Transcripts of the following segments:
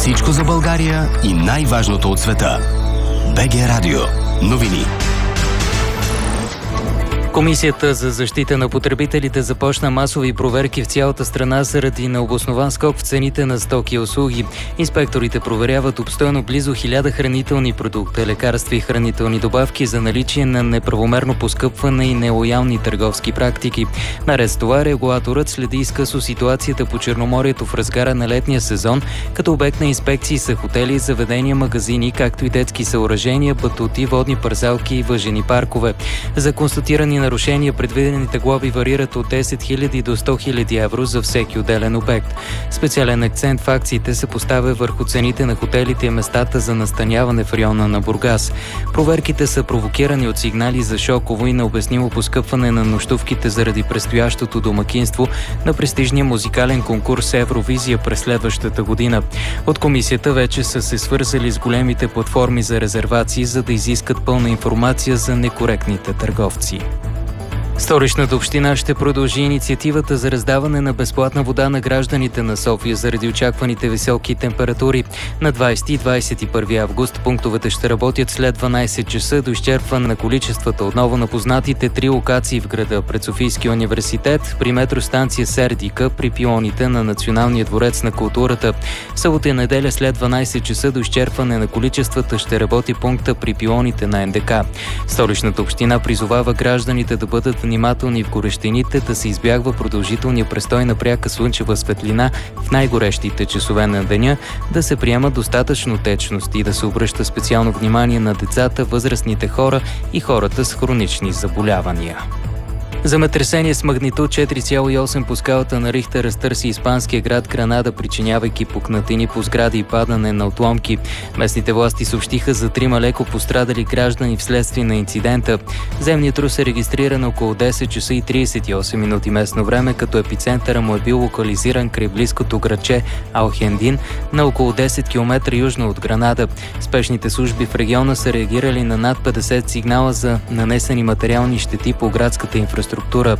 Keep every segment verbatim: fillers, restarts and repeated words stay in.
Всичко за България и най-важното от света. БГ Радио. Новини. Комисията за защита на потребителите започна масови проверки в цялата страна заради необоснован скок в цените на стоки и услуги. Инспекторите проверяват обстойно близо хиляда хранителни продукти, лекарства и хранителни добавки за наличие на неправомерно поскъпване и нелоялни търговски практики. Наред с това, регулаторът следи изкъсо ситуацията по Черноморието в разгара на летния сезон, като обект на инспекции са хотели, заведения, магазини, както и детски съоръжения, батути, водни парзалки и въжени паркове. За констатирани нарушения предвидените глоби варират от десет хиляди до сто хиляди евро за всеки отделен обект. Специален акцент в акциите се поставя върху цените на хотелите и местата за настаняване в района на Бургас. Проверките са провокирани от сигнали за шоково и необяснимо поскъпване на нощувките заради предстоящото домакинство на престижния музикален конкурс Евровизия през следващата година. От комисията вече са се свързали с големите платформи за резервации, за да изискат пълна информация за некоректните търговци. Столичната община ще продължи инициативата за раздаване на безплатна вода на гражданите на София заради очакваните високи температури. На двадесети и двадесет и първи август пунктовете ще работят след дванадесет часа до изчерпване на количествата. Отново на познатите три локации в града: пред Софийския университет, при метростанция Сердика, при пилоните на Националния дворец на културата. В събота и неделя след дванадесет часа до изчерпване на количествата ще работи пункта при пилоните на Н Д К. Столичната община призовава гражданите да бъдат внимателни в горещините, да се избягва продължителния престой на пряка слънчева светлина в най-горещите часове на деня, да се приема достатъчно течност и да се обръща специално внимание на децата, възрастните хора и хората с хронични заболявания. Земетресение с магнитуд четири цяло и осем по скалата на Рихтер разтърси испанския град Гранада, причинявайки пукнатини по сгради и падане на отломки. Местните власти съобщиха за трима леко пострадали граждани вследствие на инцидента. Земният трус е регистриран около десет часа и тридесет и осем минути местно време, като епицентъра му е бил локализиран край близкото градче Алхендин на около десет километра южно от Гранада. Спешните служби в региона са реагирали на над петдесет сигнала за нанесени материални щети по градската инфраструктура.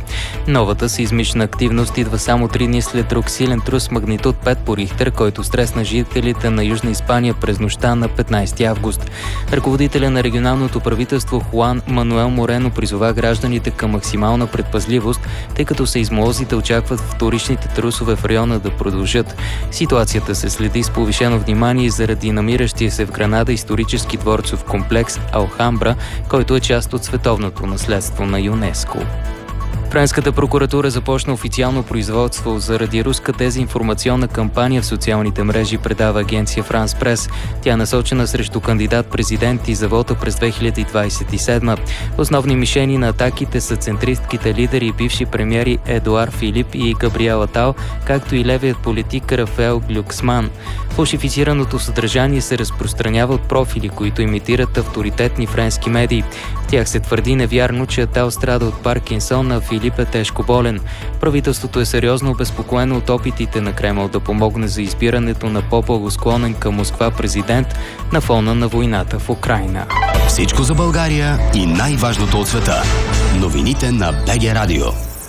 Новата сеизмична активност идва само три дни след друг силен трус магнитуд пет по Рихтер, който стресна жителите на Южна Испания през нощта на петнадесети август. Ръководителя на регионалното правителство Хуан Мануел Морено призова гражданите към максимална предпазливост, тъй като сейзмолозите очакват вторичните трусове в района да продължат. Ситуацията се следи с повишено внимание заради намиращия се в Гранада исторически дворцов комплекс Алхамбра, който е част от световното наследство на ЮНЕСКО. Френската прокуратура започна официално производство заради руска дезинформационна кампания в социалните мрежи, предава агенция Франс Прес. Тя е насочена срещу кандидат-президент и за вота през две хиляди двадесет и седма. Основни мишени на атаките са центристките лидери и бивши премиери Едуар Филип и Габриел Атал, както и левият политик Рафаел Глюксман. Фалшифицираното съдържание се разпространява от профили, които имитират авторитетни френски медии. В тях се твърди невярно, че Атал страда от Паркинсон, а Филип е тежко болен. Правителството е сериозно обезпокоено от опитите на Кремъл да помогне за избирането на по-благосклонен към Москва президент на фона на войната в Украйна. Всичко за България и най-важното от света. Новините на БГ Радио.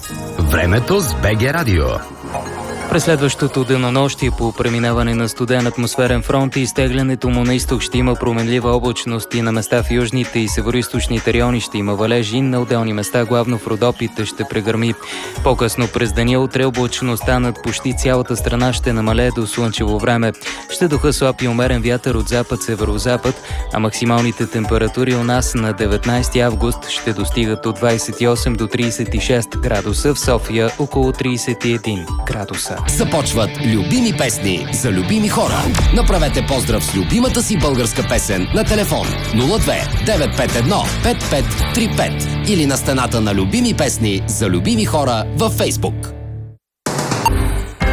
Времето с БГ Радио. През следващото денонощие по преминаване на студен атмосферен фронт и изтеглянето му на изток ще има променлива облачност и на места в южните и североизточните райони ще има валежи, на отделни места, главно в Родопите, ще прегърми. По-късно през деня утре облачността над почти цялата страна ще намалее до слънчево време. Ще духа слаб и умерен вятър от запад-северозапад, а максималните температури у нас на деветнадесети август ще достигат от двадесет и осем до тридесет и шест градуса, в София около тридесет и един градуса. Започват любими песни за любими хора. Направете поздрав с любимата си българска песен на телефон нула две девет пет едно пет пет три пет или на стената на любими песни за любими хора във Фейсбук.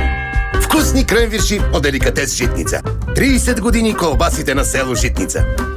Вкусни кренвирши от деликатес Житница. тридесет години колбасите на село Житница.